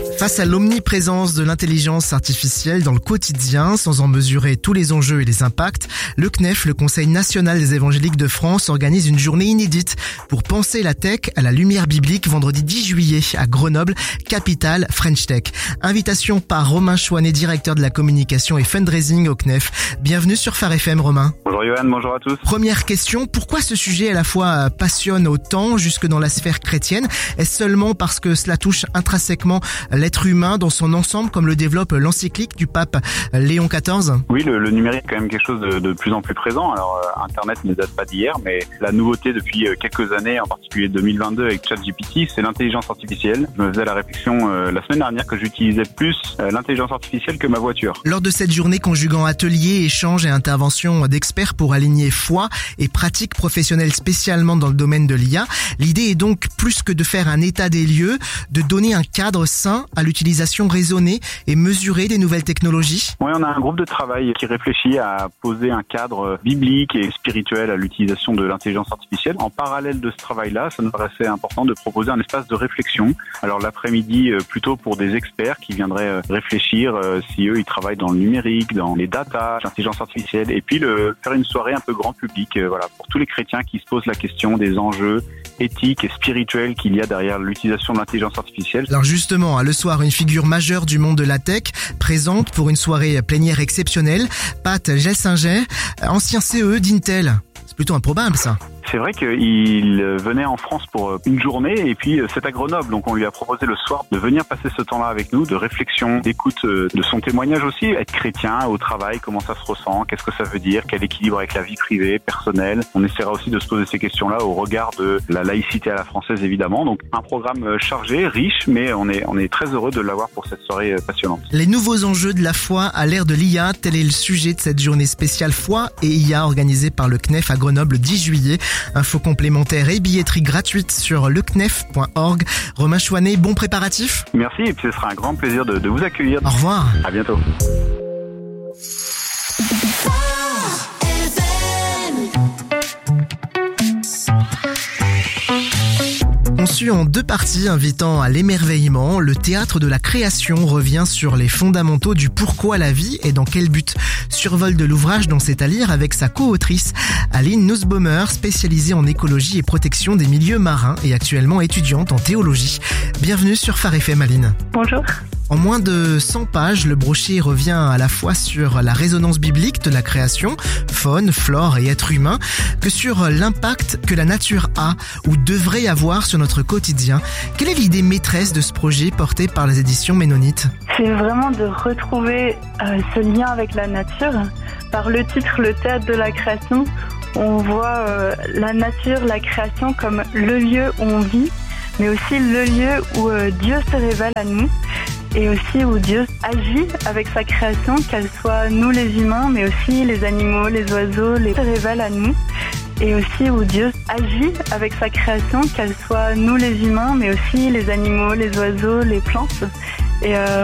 Face à l'omniprésence de l'intelligence artificielle dans le quotidien, sans en mesurer tous les enjeux et les impacts, le CNEF, le Conseil national des évangéliques de France, organise une journée inédite pour penser la tech à la lumière biblique vendredi 10 juillet à Grenoble, capitale French Tech. Invitation par Romain Chouanet, directeur de la communication et fundraising au CNEF. Bienvenue sur Phare FM, Romain. Bonjour Johan, bonjour à tous. Première question, pourquoi ce sujet à la fois passionne autant jusque dans la sphère chrétienne? Est-ce seulement parce que cela touche intrinsèquement l'être humain dans son ensemble, comme le développe l'encyclique du pape Léon XIV? Oui, le numérique est quand même quelque chose de plus en plus présent. Alors, Internet ne date pas d'hier, mais la nouveauté depuis quelques années, en particulier 2022 avec ChatGPT, c'est l'intelligence artificielle. Je me faisais la réflexion la semaine dernière que j'utilisais plus l'intelligence artificielle que ma voiture. Lors de cette journée conjuguant ateliers, échanges et interventions d'experts pour aligner foi et pratiques professionnelles spécialement dans le domaine de l'IA, l'idée est donc plus que de faire un état des lieux, de donner un cadre sain à l'utilisation raisonnée et mesurée des nouvelles technologies. Oui, on a un groupe de travail qui réfléchit à poser un cadre biblique et spirituel à l'utilisation de l'intelligence artificielle. En parallèle de ce travail-là, ça nous paraissait important de proposer un espace de réflexion. Alors l'après-midi, plutôt pour des experts qui viendraient réfléchir si eux, ils travaillent dans le numérique, dans les data, l'intelligence artificielle, et puis faire une soirée un peu grand public, voilà, pour tous les chrétiens qui se posent la question des enjeux éthiques et spirituels qu'il y a derrière l'utilisation de l'intelligence artificielle. Alors justement, le soir, une figure majeure du monde de la tech présente pour une soirée plénière exceptionnelle, Pat Gelsinger, ancien CE d'Intel. C'est plutôt improbable ça. C'est vrai qu'il venait en France pour une journée et puis c'est à Grenoble. Donc on lui a proposé le soir de venir passer ce temps-là avec nous, de réflexion, d'écoute de son témoignage aussi. Être chrétien au travail, comment ça se ressent, qu'est-ce que ça veut dire, quel équilibre avec la vie privée, personnelle. On essaiera aussi de se poser ces questions-là au regard de la laïcité à la française évidemment. Donc un programme chargé, riche, mais on est très heureux de l'avoir pour cette soirée passionnante. Les nouveaux enjeux de la foi à l'ère de l'IA, tel est le sujet de cette journée spéciale foi et IA organisée par le CNEF à Grenoble le 10 juillet. Infos complémentaires et billetterie gratuite sur lecnef.org. Romain Chouanet, bon préparatif. Merci et puis ce sera un grand plaisir de vous accueillir. Au revoir. À bientôt. Conçu en 2 parties invitant à l'émerveillement, le théâtre de la création revient sur les fondamentaux du pourquoi la vie et dans quel but. Survol de l'ouvrage dont c'est à lire avec sa co-autrice Aline Nussbaumer, spécialisée en écologie et protection des milieux marins et actuellement étudiante en théologie. Bienvenue sur Phare FM, Aline. Bonjour. En moins de 100 pages, le brochet revient à la fois sur la résonance biblique de la création, faune, flore et être humain, que sur l'impact que la nature a ou devrait avoir sur notre quotidien. Quelle est l'idée maîtresse de ce projet porté par les éditions Ménonites ? C'est vraiment de retrouver ce lien avec la nature. Par le titre, le théâtre de la création, on voit la nature, la création comme le lieu où on vit, mais aussi le lieu où Dieu se révèle à nous. Et aussi où Dieu agit avec sa création, qu'elle soit nous les humains, mais aussi les animaux, les oiseaux, les se révèlent à nous. Et aussi où Dieu agit avec sa création, qu'elle soit nous les humains, mais aussi les animaux, les oiseaux, les plantes. Et